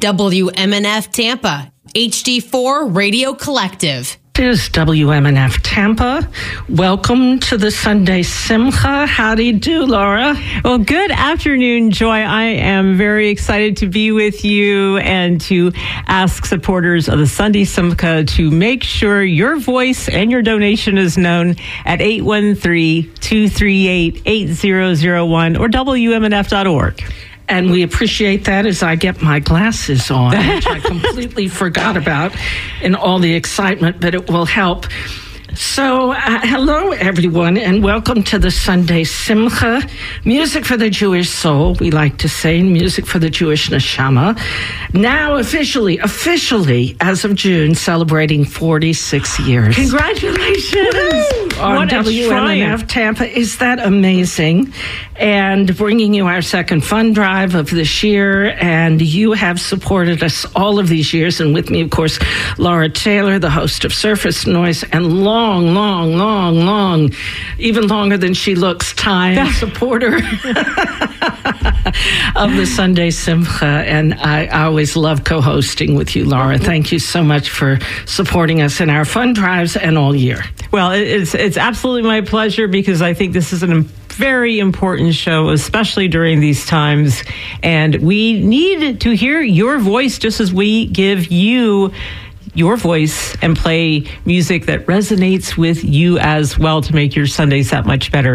WMNF Tampa, HD4 Radio Collective. This is WMNF Tampa. Welcome to the Sunday Simcha. How do you do, Laura? Well, good afternoon, Joy. I am very excited to be with you and to ask supporters of the Sunday Simcha to make sure your voice and your donation is known at 813-238-8001 or WMNF.org. And we appreciate that as I get my glasses on, which I completely forgot about in all the excitement, but it will help. So, hello, everyone, and welcome to the Sunday Simcha. Music for the Jewish soul, we like to say, music for the Jewish neshama. Now, officially, as of June, celebrating 46 years. Congratulations! On WMNF Tampa. Is that amazing? And bringing you our second fund drive of this year, and you have supported us all of these years, and with me, of course, Laura Taylor, the host of Surface Noise, and long, even longer than she looks, time supporter of the Sunday Simcha. And I always love co-hosting with you, Laura. Thank you so much for supporting us in our fund drives and all year. Well, it's absolutely my pleasure, because I think this is a very important show, especially during these times. And we need to hear your voice just as we give you your voice and play music that resonates with you as well to make your Sundays that much better.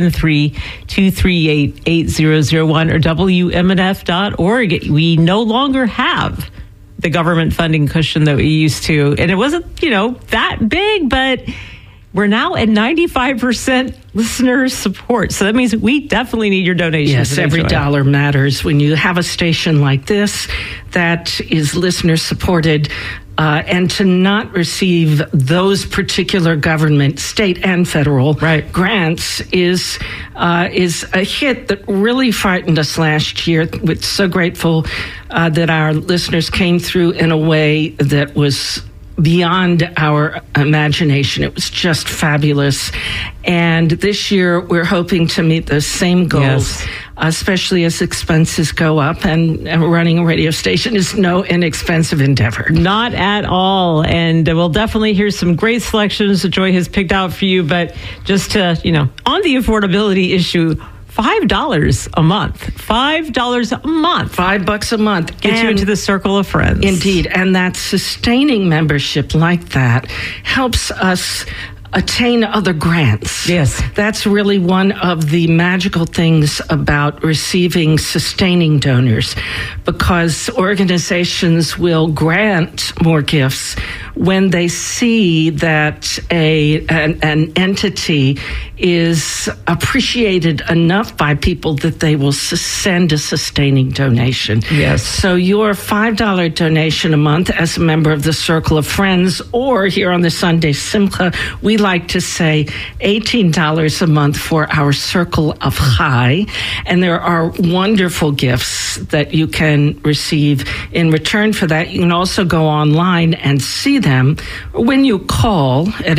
813-238-8001 or WMNF.org. We no longer have the government funding cushion that we used to. And it wasn't, that big, but we're now at 95% listener support. So that means we definitely need your donations. Yes, every dollar matters. When you have a station like this that is listener supported, and to not receive those particular government, state and federal grants is a hit that really frightened us last year. We're so grateful that our listeners came through in a way that was beyond our imagination. It was just fabulous. And this year, we're hoping to meet those same goals, especially as expenses go up. And running a radio station is no inexpensive endeavor. Not at all. And we'll definitely hear some great selections that Joy has picked out for you. But just to, on the affordability issue, $5 a month. $5 a month. $5 a month. Gets you into the circle of friends. Indeed. And that sustaining membership like that helps us attain other grants. Yes. That's really one of the magical things about receiving sustaining donors, because organizations will grant more gifts when they see that an entity is appreciated enough by people that they will send a sustaining donation. Yes. So your $5 donation a month as a member of the Circle of Friends, or here on the Sunday Simcha, we like to say $18 a month for our Circle of Chai. And there are wonderful gifts that you can receive in return for that. You can also go online and see them when you call at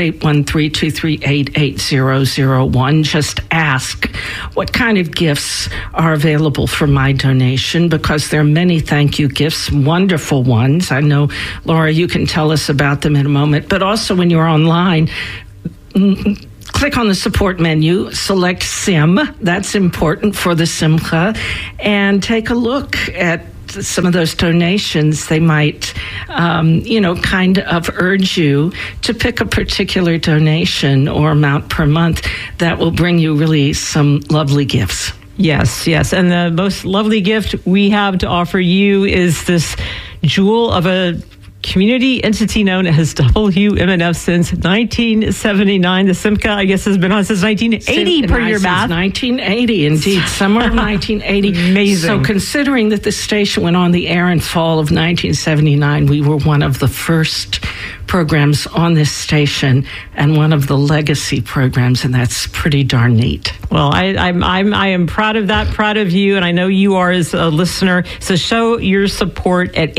813-238-8001. Just ask what kind of gifts are available for my donation, because there are many thank you gifts, wonderful ones. I know, Laura, you can tell us about them in a moment. But also when you're online, click on the support menu, select SIM. That's important for the Simcha. And take a look at some of those donations. They might, kind of urge you to pick a particular donation or amount per month that will bring you really some lovely gifts. Yes. And the most lovely gift we have to offer you is this jewel of a community entity known as WMNF since 1979. The Simcha, I guess, has been on since 1980 per your math. 1980, indeed. Summer of 1980. Amazing. So considering that the station went on the air in fall of 1979, we were one of the first programs on this station and one of the legacy programs, and that's pretty darn neat. Well, I am proud of that, proud of you, and I know you are as a listener. So show your support at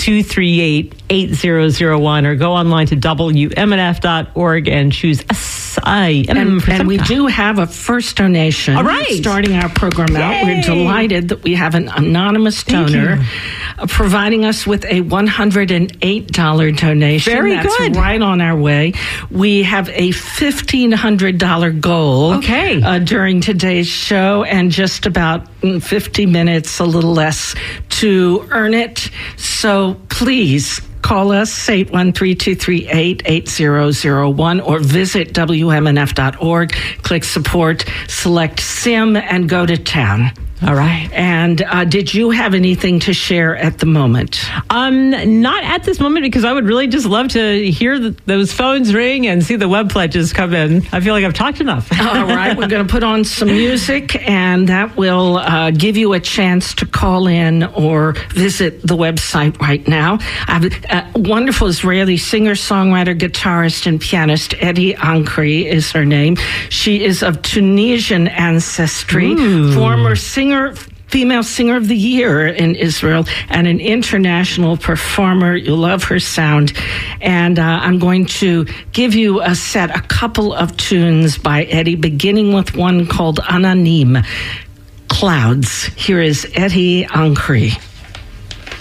813-238-8001 or go online to WMNF.org and choose S-I-M. And we do have a first donation. All right. Starting our program out. We're delighted that we have an anonymous donor providing us with a $108 donation. Very That's good. right on our way. We have a $1,500 goal during today's show, and just about 50 minutes, a little less, to earn it. So please call us 813-238-8001 or visit WMNF.org. Click support, select SIM, and go to town. All right. And did you have anything to share at the moment? Not at this moment, because I would really just love to hear those phones ring and see the web pledges come in. I feel like I've talked enough. All right. We're going to put on some music, and that will give you a chance to call in or visit the website right now. I have a wonderful Israeli singer, songwriter, guitarist, and pianist. Eddie Ankri is her name. She is of Tunisian ancestry, former female singer of the year in Israel, and an international performer. You'll love her sound. And I'm going to give you a couple of tunes by Eddie, beginning with one called Ananim, Clouds. Here is Eddie Ankri.